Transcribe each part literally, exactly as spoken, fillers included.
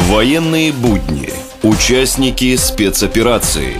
Военные будни. Участники спецоперации.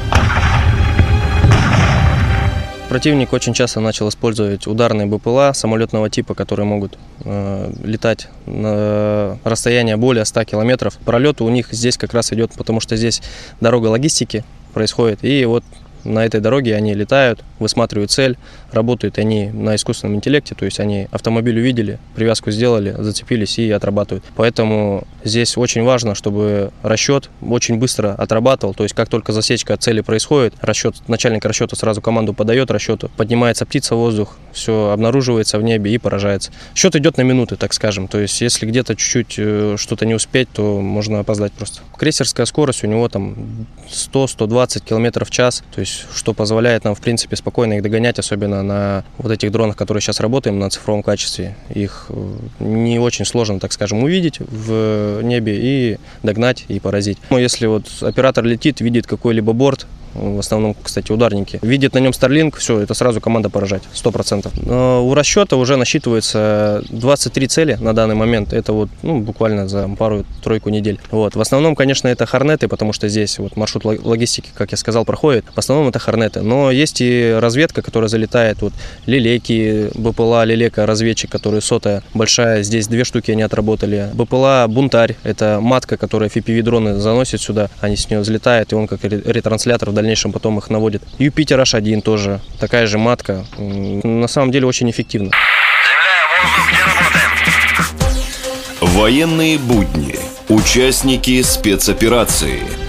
Противник очень часто начал использовать ударные БПЛА самолетного типа, которые могут э, летать на расстояние более ста километров. Пролет у них здесь как раз идет, потому что здесь дорога логистики происходит. И вот на этой дороге они летают, высматривают цель, работают они на искусственном интеллекте, то есть они автомобиль увидели, привязку сделали, зацепились и отрабатывают. Поэтому здесь очень важно, чтобы расчет очень быстро отрабатывал, то есть как только засечка от цели происходит, расчет, начальник расчета сразу команду подает расчету, поднимается птица в воздух, все обнаруживается в небе и поражается. Счет идет на минуты, так скажем, то есть если где-то чуть-чуть что-то не успеть, то можно опоздать просто. Крейсерская скорость у него там сто — сто двадцать километров в час, то есть что позволяет нам в принципе спокойно их догонять, особенно на вот этих дронах, которые сейчас работаем на цифровом качестве. Их не очень сложно, так скажем, увидеть в небе и догнать и поразить. Но если вот оператор летит, видит какой-либо борт, в основном, кстати, ударники, видит на нем Starlink, все, это сразу команда поражать, сто процентов. Но у расчета уже насчитывается двадцать три цели на данный момент, это вот ну, буквально за пару-тройку недель. Вот. В основном, конечно, это хорнеты, потому что здесь вот маршрут логистики, как я сказал, проходит. В основном это хорнеты, но есть и разведка, которая залетает, вот лелеки, БПЛА, лелека, разведчик, который сотая, большая, здесь две штуки они отработали. БПЛА Бунтарь, это матка, которая эф пи ви-дроны заносит сюда, они с нее взлетают, и он как ретранслятор в дальнейшем потом их наводит. Юпитер эйч один тоже, такая же матка. На самом деле очень эффективно. Земля, воздух, где работаем? Военные будни. Участники спецоперации.